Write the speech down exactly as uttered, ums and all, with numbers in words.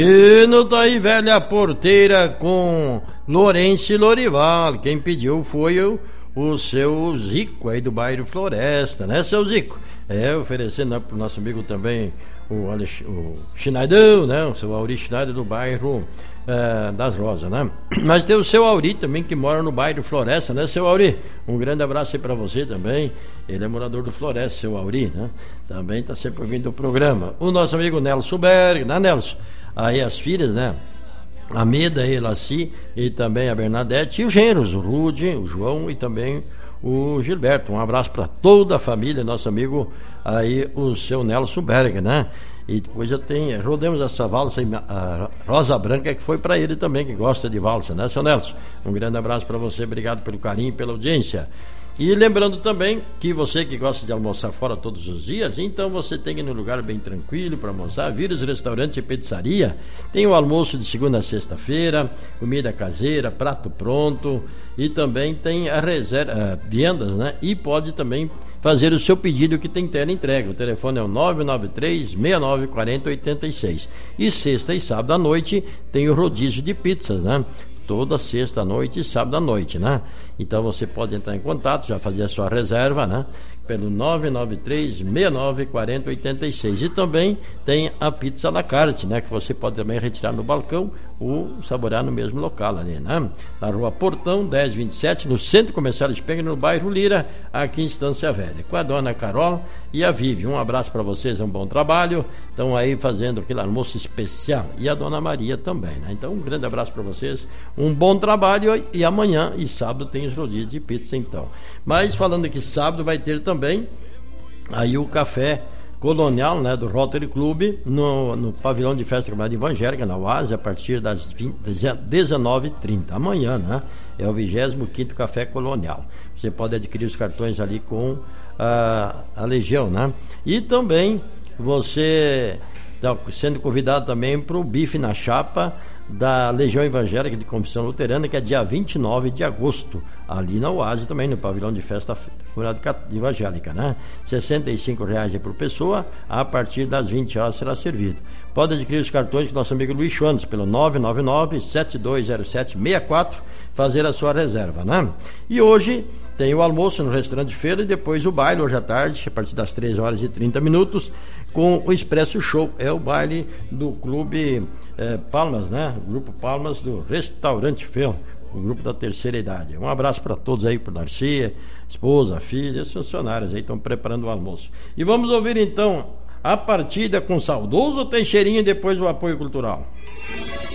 E no Daí Velha Porteira com Lourenço e Lorival. Quem pediu foi o, o seu Zico aí do bairro Floresta, né, seu Zico? É, oferecendo pro nosso amigo também o, Alex, o Schneidão, né, o seu Auri Schneider do bairro é, das Rosas, né? Mas tem o seu Auri também, que mora no bairro Floresta, né, seu Auri? Um grande abraço aí pra você também. Ele é morador do Floresta, seu Auri, né? Também tá sempre ouvindo o programa. O nosso amigo Nelson Berg, né, Nelson? Aí as filhas, né? A Meda e a Elaci, e também a Bernadette, e os gêneros, o Rude, o João e também o Gilberto. Um abraço para toda a família, nosso amigo aí, o seu Nelson Berg, né? E depois eu tenho, rodemos essa valsa, a Rosa Branca, que foi para ele também, que gosta de valsa, né, seu Nelson? Um grande abraço para você, obrigado pelo carinho e pela audiência. E lembrando também que você que gosta de almoçar fora todos os dias, então você tem que ir num lugar bem tranquilo para almoçar. Vírus Restaurante e Pizzaria tem o almoço de segunda a sexta-feira, comida caseira, prato pronto, e também tem a reserva, uh, vendas, né? E pode também fazer o seu pedido, que tem tela entrega. O telefone é o nove nove três, seis nove quatro zero, oito seis. E sexta e sábado à noite tem o rodízio de pizzas, né? Toda sexta à noite e sábado à noite, né? Então você pode entrar em contato, já fazer a sua reserva, né? Pelo nove nove três, seis nove quatro zero, oito seis. E também tem a pizza à la carte, né? Que você pode também retirar no balcão ou saborear no mesmo local ali, né? Na rua Portão, dez vinte e sete, no Centro Comercial Espengler, no bairro Lira, aqui em Estância Velha. Com a dona Carol e a Vivi. Um abraço para vocês, é um bom trabalho. Estão aí fazendo aquele almoço especial. E a dona Maria também, né? Então, um grande abraço para vocês, um bom trabalho, e amanhã e sábado tem os rodízios de pizza, então. Mas falando que sábado vai ter também aí o café colonial, né, do Rotary Club no, no pavilhão de festa comunidade evangélica, na U A S, a partir das dezenove e trinta. Amanhã, né, é o vigésimo quinto café colonial. Você pode adquirir os cartões ali com a, a Legião, né? E também você está sendo convidado também para o bife na chapa da Legião Evangélica de Confissão Luterana, que é dia vinte e nove de agosto, ali na U A S também, no pavilhão de festa evangélica, né? sessenta e cinco reais por pessoa, a partir das vinte horas será servido. Pode adquirir os cartões com nosso amigo Luiz Schwantes pelo nove nove nove, sete dois zero sete, seis quatro, fazer a sua reserva, né? E hoje tem o almoço no restaurante Feira e depois o baile hoje à tarde, a partir das três horas e trinta minutos, com o Expresso Show. É o baile do Clube é, Palmas, né? O Grupo Palmas do Restaurante Feira, o grupo da terceira idade. Um abraço para todos aí, para Darcia, esposa, filha, os funcionários aí estão preparando o almoço. E vamos ouvir então a partida com o saudoso Teixeirinho e depois o apoio cultural.